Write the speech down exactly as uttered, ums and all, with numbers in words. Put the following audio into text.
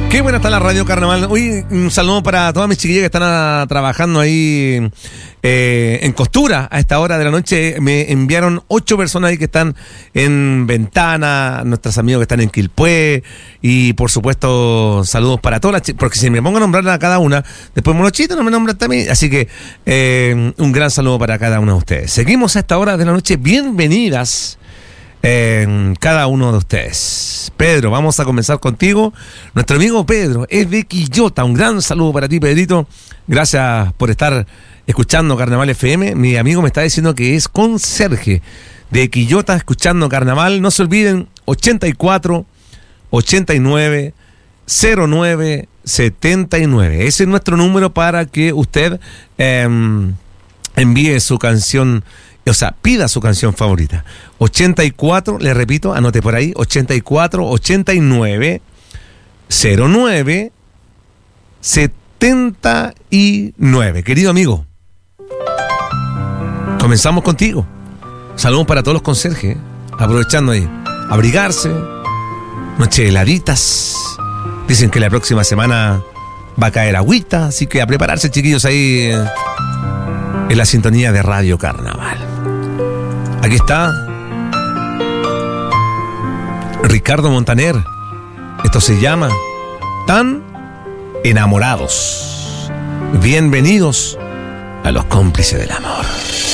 Qué buena está la Radio Carnaval. Hoy un saludo para todas mis chiquillas que están a, trabajando ahí eh, en costura a esta hora de la noche. Me enviaron ocho personas ahí que están en Ventana, nuestros amigos que están en Quilpué, y por supuesto saludos para todas las chicas, porque si me pongo a nombrar a cada una, después Monochito no me nombra también. Así que eh, un gran saludo para cada uno de ustedes. Seguimos a esta hora de la noche. Bienvenidas Eh, cada uno de ustedes. Pedro, vamos a comenzar contigo. Nuestro amigo Pedro es de Quillota. Un gran saludo para ti, Pedrito. Gracias por estar escuchando Carnaval F M. Mi amigo me está diciendo que es conserje de Quillota escuchando Carnaval. No se olviden, ochenta y cuatro, ochenta y nueve, cero nueve, setenta y nueve. Ese es nuestro número para que usted eh, envíe su canción. O sea, pida su canción favorita. ochenta y cuatro, le repito, anote por ahí, ochenta y cuatro, ochenta y nueve, cero nueve, setenta y nueve. Querido amigo, comenzamos contigo. Saludos para todos los conserjes, aprovechando ahí, abrigarse, noches heladitas. Dicen que la próxima semana va a caer agüita, así que a prepararse, chiquillos, ahí en la sintonía de Radio Carnaval. Aquí está Ricardo Montaner. Esto se llama Tan Enamorados. Bienvenidos a los cómplices del amor.